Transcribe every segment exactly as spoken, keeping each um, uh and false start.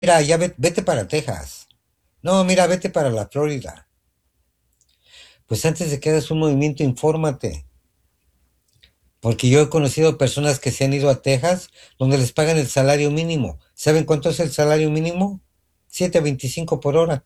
Mira, ya ve- vete para Texas. No, mira, vete para la Florida. Pues antes de que hagas un movimiento, infórmate. Porque yo he conocido personas que se han ido a Texas donde les pagan el salario mínimo. ¿Saben cuánto es el salario mínimo? siete veinticinco por hora.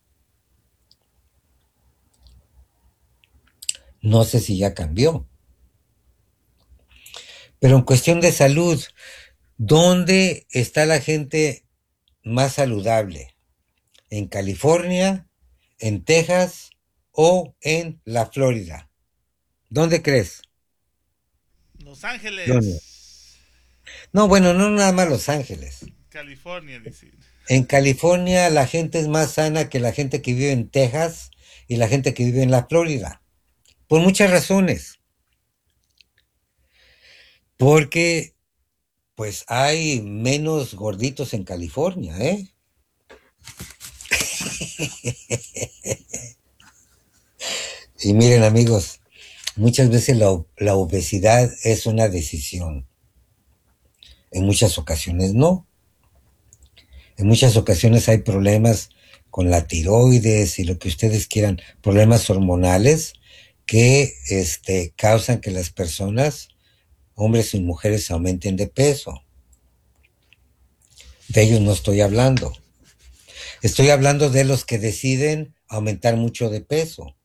No sé si ya cambió. Pero en cuestión de salud, ¿dónde está la gente más saludable? ¿En California, en Texas o en la Florida? ¿Dónde crees? Los ¿Dónde? Ángeles, No, bueno, no nada más Los Ángeles. California, dice. En California la gente es más sana que la gente que vive en Texas y la gente que vive en la Florida. Por muchas razones. Porque pues hay menos gorditos en California, ¿eh? Y miren amigos, muchas veces la, la obesidad es una decisión. En muchas ocasiones no. En muchas ocasiones hay problemas con la tiroides y lo que ustedes quieran, problemas hormonales que este, causan que las personas, hombres y mujeres, aumenten de peso. De ellos no estoy hablando. Estoy hablando de los que deciden aumentar mucho de peso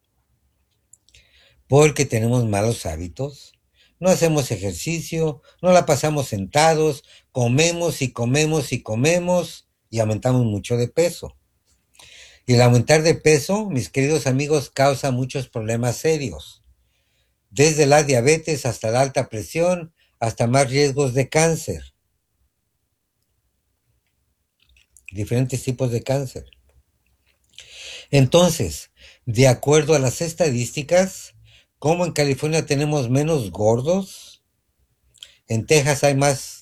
porque tenemos malos hábitos, no hacemos ejercicio, no la pasamos sentados, comemos y comemos y comemos y aumentamos mucho de peso. Y el aumentar de peso, mis queridos amigos, causa muchos problemas serios, desde la diabetes hasta la alta presión, hasta más riesgos de cáncer, diferentes tipos de cáncer. Entonces, de acuerdo a las estadísticas, como en California tenemos menos gordos, en Texas hay más